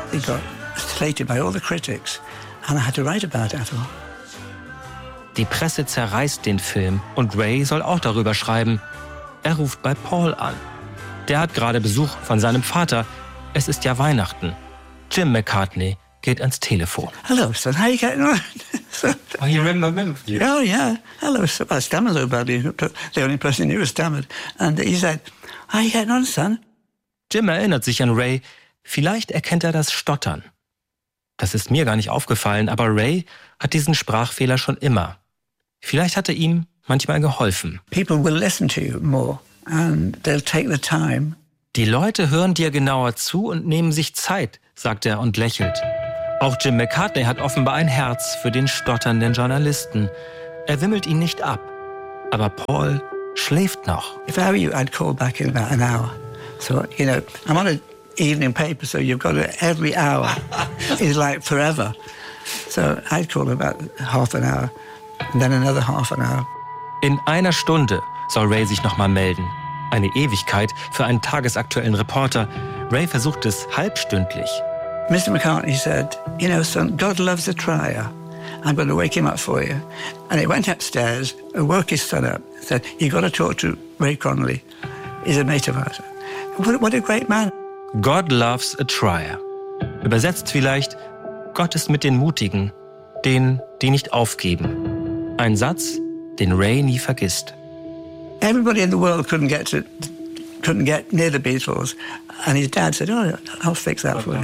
It got slated by all the critics and I had to write about it, I thought. Die Presse zerreißt den Film und Ray soll auch darüber schreiben. Er ruft bei Paul an. Der hat gerade Besuch von seinem Vater. Es ist ja Weihnachten. Jim McCartney geht ans Telefon. Hello, son, how are you getting on? Oh, you remember you? Oh, yeah. Hello, son. I stammered so badly. The only person who knew was stammered. And he said, how are you getting on, son? Jim erinnert sich an Ray. Vielleicht erkennt er das Stottern. Das ist mir gar nicht aufgefallen, aber Ray hat diesen Sprachfehler schon immer. Vielleicht hat er ihm manchmal geholfen. People will listen to you more and they'll take the time. Die Leute hören dir genauer zu und nehmen sich Zeit, sagt er und lächelt. Auch Jim McCartney hat offenbar ein Herz für den stotternden Journalisten. Er wimmelt ihn nicht ab. Aber Paul schläft noch. If I were you, I'd call back in about an hour. So, you know, I'm on an evening paper, so you've got to, every hour is like forever. So I'd call about half an hour, and then another half an hour. In einer Stunde soll Ray sich nochmal melden. Eine Ewigkeit für einen tagesaktuellen Reporter. Ray versucht es halbstündlich. Mr. McCartney said, you know, son, God loves a trier. I'm going to wake him up for you. And he went upstairs and woke his son up. Said, you've got to talk to Ray Connolly. He's a mate of ours. What a great man. God loves a trier. Übersetzt vielleicht, Gott ist mit den Mutigen, denen, die nicht aufgeben. Ein Satz, den Ray nie vergisst. Everybody in the world couldn't get near the Beatles. And his dad said, oh, I'll fix that for you.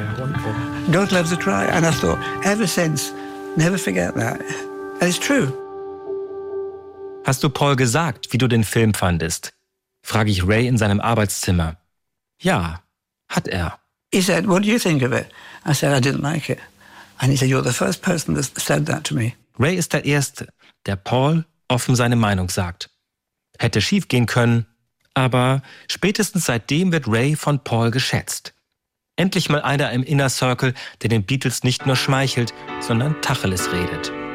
God loves a trier. And I thought, ever since, never forget that. And it's true. Hast du Paul gesagt, wie du den Film fandest? Frage ich Ray in seinem Arbeitszimmer. Ja, hat er. He said, what do you think of it? I said, I didn't like it. And he said, you're the first person that said that to me. Ray ist der Erste, der Paul offen seine Meinung sagt. Hätte schief gehen können, aber spätestens seitdem wird Ray von Paul geschätzt. Endlich mal einer im Inner Circle, der den Beatles nicht nur schmeichelt, sondern Tacheles redet.